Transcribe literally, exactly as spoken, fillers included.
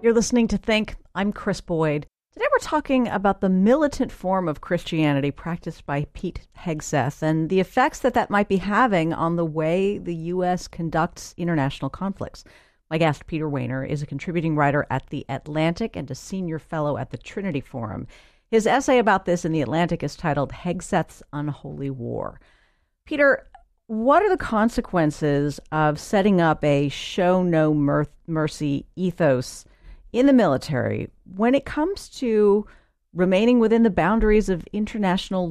You're listening to Think. I'm Chris Boyd. Today we're talking about the militant form of Christianity practiced by Pete Hegseth and the effects that that might be having on the way the U S conducts international conflicts. My guest, Peter Wehner, is a contributing writer at The Atlantic and a senior fellow at the Trinity Forum. His essay about this in The Atlantic is titled Hegseth's Unholy War. Peter, what are the consequences of setting up a show no mer- mercy ethos in the military when it comes to remaining within the boundaries of international